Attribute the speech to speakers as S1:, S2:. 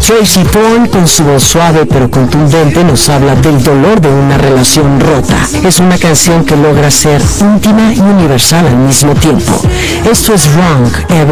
S1: Tracy Thorn, con su voz suave pero contundente, nos habla del dolor de una relación rota. Es una canción que logra ser íntima y universal al mismo tiempo. Esto es Wrong Ever